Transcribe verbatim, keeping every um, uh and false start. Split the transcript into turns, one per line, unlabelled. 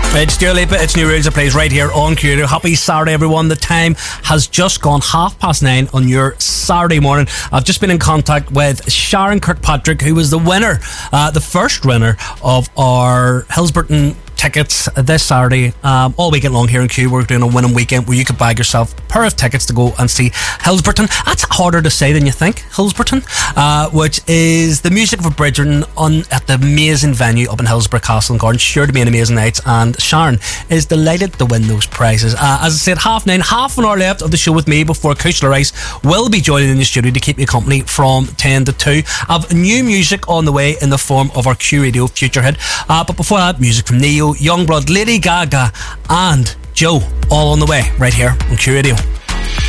It's Dua Lipa, it's New Rules. It plays right here on Q Radio. Happy Saturday, everyone. The time has just gone half past nine on your Saturday morning. I've just been in contact with Sharon Kirkpatrick, who was the winner, uh, the first winner of our Hillsburton tickets this Saturday, um, all weekend long here in Q. We're doing a winning weekend where you could bag yourself a pair of tickets to go and see Hillsburton. That's harder to say than you think, Hillsburton, uh, which is the music of Bridgerton on at the amazing venue up in Hillsborough Castle and Garden. Sure to be an amazing night, and Sharon is delighted to win those prizes. Uh, as I said, half nine, half an hour left of the show with me before Kushla Rice will be joining in the studio to keep you company from ten to two. I've new music on the way in the form of our Q Radio Future Hit, uh, but before that, music from Neo, Youngblood, Lady Gaga and Joe, all on the way right here on Q Radio.